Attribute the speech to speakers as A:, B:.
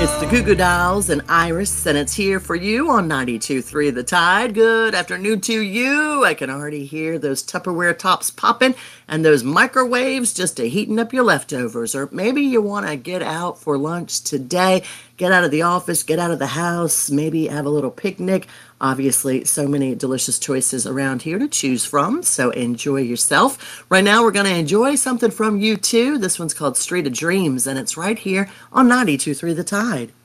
A: It's the Goo Goo Dolls and Iris, and it's here for you on 92.3 The Tide. Good afternoon to you. I can already hear those Tupperware tops popping and those microwaves just a heating up your leftovers. Or maybe you want to get out for lunch today, get out of the office, get out of the house, maybe have a little picnic. Obviously, so many delicious choices around here to choose from, so enjoy yourself. Right now, we're going to enjoy something from U2. This one's called Street of Dreams, and it's right here on 92.3 The Tide.